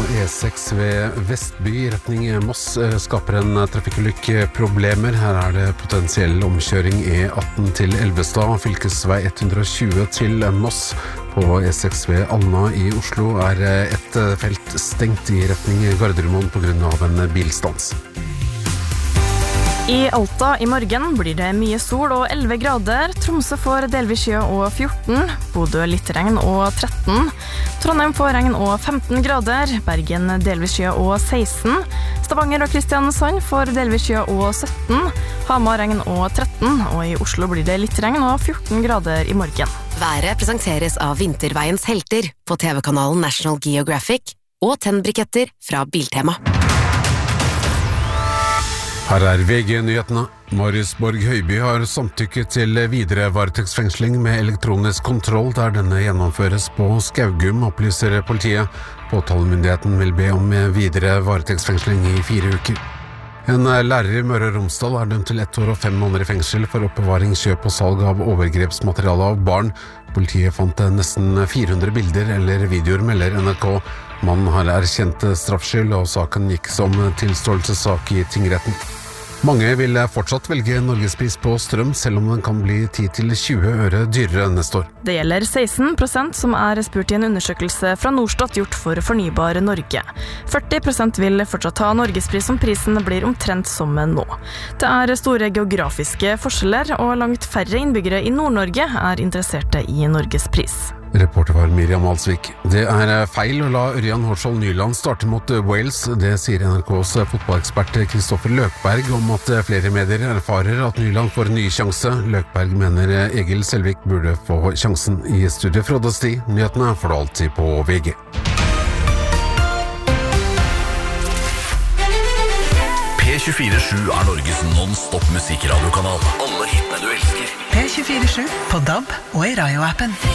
E6 ved Vestby i retning Moss skaper en trafikkulykke problemer. Her det potensiell omkjøring E18 til Elvestad, fylkesvei 120 til Moss. På E6 ved Alna i Oslo et felt stengt i retning Gardermoen på grunn av en bilstans. I Alta i morgen blir det mye sol og 11 grader. Tromsø får delvis skya og 14. Bodø litt regn og 13. Trondheim får regn og 15 grader. Bergen delvis skya og 16. Stavanger og Kristiansand får delvis skya og 17. Hamar regn og 13. Og i Oslo blir det litt regn og 14 grader i morgen. Været presenteres av Vinterveiens helter på TV-kanalen National Geographic og tennbriketter fra Biltema. Her VG-nyhetene. Marius Borg Høiby har samtykket til videre varetektsfengsling med elektronisk kontroll der denne gjennomføres på Skaugum, opplyser politiet. Påtalemyndigheten vil be om videre varetektsfengsling i 4 uker. En lærer i Møre og Romsdal dømt til 1 år og 5 måneder i fengsel for oppbevaring, kjøp og salg av overgrepsmateriale av barn. Politiet fant nesten 400 bilder eller videoer, melder NRK. Mannen har erkjent straffskyld, og saken gikk som tilståelsessak i tingretten. Mange vil fortsatt velge Norgespris på strøm, selv om den kan bli 10–20 øre dyrere neste år. Det gjelder 16% som spurt i en undersøkelse fra Norstat gjort for Fornybar Norge. 40% vil fortsatt ha Norgespris om prisen blir omtrent som nå. Det store geografiske forskjeller, og langt færre innbyggere i Nord-Norge interesserte i Norgespris. Reporter var Miriam Alsvik. Det feil å la Ørjan Hårsvold Nyland starte mot Wales. Det sier NRKs fotballekspert Kristoffer Løkberg om at flere medier erfarer at Nyland får en ny sjanse. Løkberg mener Egil Selvik burde få sjansen. I studiet Frode Sti. Nyhetene får du alltid på VG. P247 Norges non-stop musikradiokanal. Alle hitene du elsker. P247 på DAB og i Radio-appen.